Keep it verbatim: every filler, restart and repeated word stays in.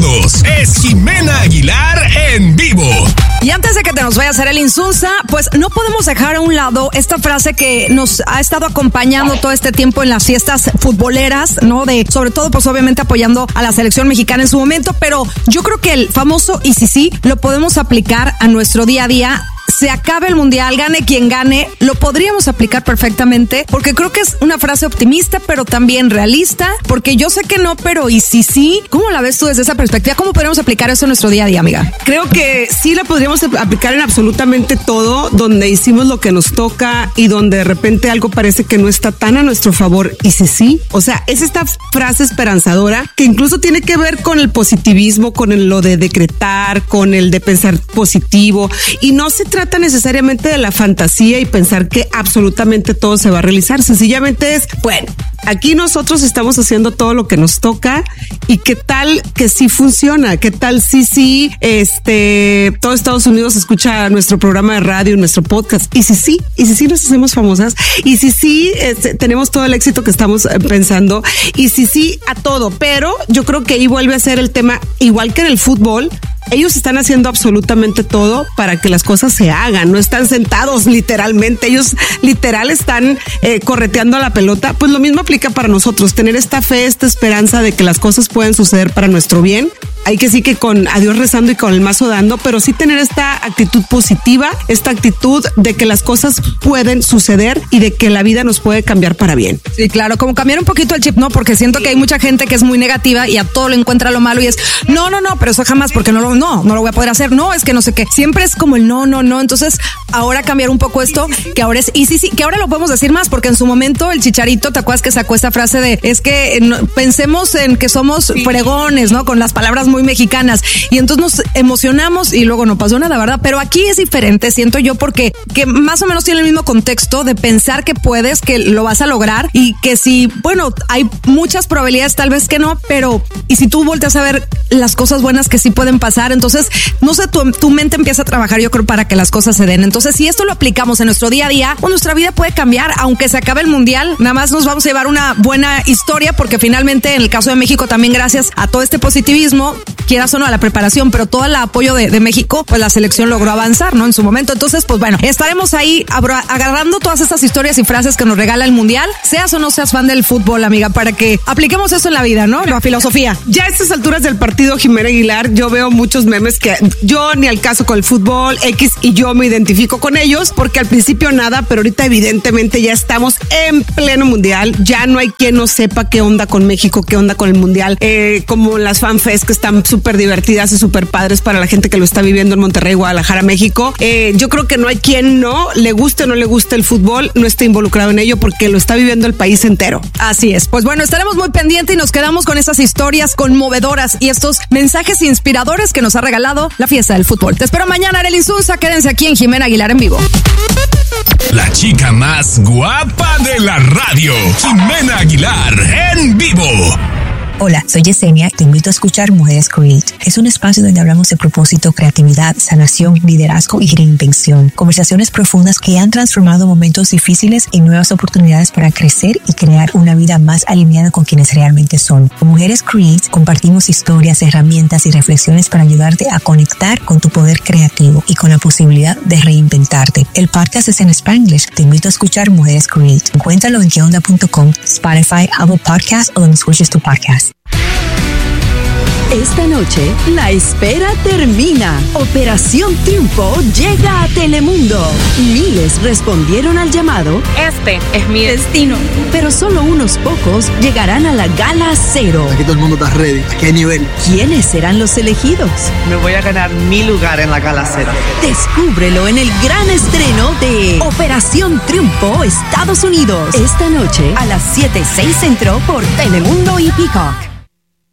minutos. Es Jimena Aguilar en vivo. Y antes de que te nos vaya a hacer el insulsa, pues no podemos dejar a un lado esta frase que nos ha estado acompañando todo este tiempo en las fiestas futboleras, ¿no? De, sobre todo, pues obviamente apoyando a la selección mexicana en su momento, pero yo creo que el famoso y sí sí lo podemos aplicar a nuestro día a día. Se acabe el mundial, gane quien gane, lo podríamos aplicar perfectamente, porque creo que es una frase optimista, pero también realista, porque yo sé que no, pero y sí, sí. ¿Cómo la ves tú desde esa perspectiva? ¿Cómo podemos aplicar eso en nuestro día a día, amiga? Creo que sí la podríamos aplicar en absolutamente todo, donde hicimos lo que nos toca y donde de repente algo parece que no está tan a nuestro favor, y sí, sí. O sea, es esta frase esperanzadora que incluso tiene que ver con el positivismo, con el, lo de decretar, con el de pensar positivo, y no se trata necesariamente de la fantasía y pensar que absolutamente todo se va a realizar. Sencillamente es, bueno, aquí nosotros estamos haciendo todo lo que nos toca y qué tal que sí funciona, qué tal sí, sí, este, todo Estados Unidos escucha nuestro programa de radio, nuestro podcast, y sí, sí, y sí, sí nos hacemos famosas, y sí, sí, este, tenemos todo el éxito que estamos pensando, y sí, sí a todo, pero yo creo que ahí vuelve a ser el tema, igual que en el fútbol. Ellos están haciendo absolutamente todo para que las cosas se hagan, no están sentados literalmente, ellos literal están eh, correteando a la pelota. Pues lo mismo aplica para nosotros, tener esta fe, esta esperanza de que las cosas pueden suceder para nuestro bien. Hay que sí que con a Dios rezando y con el mazo dando, pero sí tener esta actitud positiva, esta actitud de que las cosas pueden suceder y de que la vida nos puede cambiar para bien. Sí, claro, como cambiar un poquito el chip, ¿no? Porque siento que hay mucha gente que es muy negativa y a todo le encuentra lo malo y es, no, no, no, pero eso jamás, porque no lo, no, no lo voy a poder hacer, no, es que no sé qué. Siempre es como el no, no, no. Entonces, ahora cambiar un poco esto, que ahora es, y sí, sí, que ahora lo podemos decir más, porque en su momento el Chicharito, ¿te acuerdas que sacó esta frase de, es que no, pensemos en que somos fregones, ¿no? Con las palabras muy mexicanas, y entonces nos emocionamos y luego no pasó nada, ¿verdad? Pero aquí es diferente, siento yo, porque que más o menos tiene el mismo contexto de pensar que puedes, que lo vas a lograr, y que si, bueno, hay muchas probabilidades, tal vez que no, pero y si tú volteas a ver las cosas buenas que sí pueden pasar, entonces, no sé, tu, tu mente empieza a trabajar, yo creo, para que las cosas se den. Entonces, si esto lo aplicamos en nuestro día a día, pues nuestra vida puede cambiar, aunque se acabe el mundial, nada más nos vamos a llevar una buena historia, porque finalmente, en el caso de México, también gracias a todo este positivismo, quieras o no, a la preparación, pero todo el apoyo de, de México, pues la selección logró avanzar, ¿no? En su momento. Entonces, pues bueno, estaremos ahí abra- agarrando todas estas historias y frases que nos regala el mundial, seas o no seas fan del fútbol, amiga, para que apliquemos eso en la vida, ¿no? La filosofía. Ya a estas alturas del partido, Jimena Aguilar, yo veo muchos memes que yo ni al caso con el fútbol X, y yo me identifico con ellos, porque al principio nada, pero ahorita evidentemente ya estamos en pleno mundial, ya no hay quien no sepa qué onda con México, qué onda con el mundial, eh, como las fanfests que están súper divertidas y súper padres para la gente que lo está viviendo en Monterrey, Guadalajara, México. Eh, yo creo que no hay quien no le guste o no le guste el fútbol, no esté involucrado en ello, porque lo está viviendo el país entero. Así es. Pues bueno, estaremos muy pendientes y nos quedamos con esas historias conmovedoras y estos mensajes inspiradores que nos ha regalado la fiesta del fútbol. Te espero mañana en el Insulsa. Quédense aquí en Jimena Aguilar en vivo. La chica más guapa de la radio, Jimena Aguilar en vivo. Hola, soy Yesenia y te invito a escuchar Mujeres Create. Es un espacio donde hablamos de propósito, creatividad, sanación, liderazgo y reinvención. Conversaciones profundas que han transformado momentos difíciles en nuevas oportunidades para crecer y crear una vida más alineada con quienes realmente son. Con Mujeres Create compartimos historias, herramientas y reflexiones para ayudarte a conectar con tu poder creativo y con la posibilidad de reinventarte. El podcast es en Spanglish. Te invito a escuchar Mujeres Create. Encuéntralo en que onda punto com, Spotify, Apple Podcasts o donde escuches tu podcast. Esta noche, la espera termina. Operación Triunfo llega a Telemundo. Miles respondieron al llamado. Este es mi destino. Pero solo unos pocos llegarán a la Gala Cero. Aquí todo el mundo está ready. ¿A qué nivel? ¿Quiénes serán los elegidos? Me voy a ganar mi lugar en la Gala Cero. Descúbrelo en el gran estreno de Operación Triunfo Estados Unidos. Esta noche a las siete, seis centro por Telemundo y Peacock.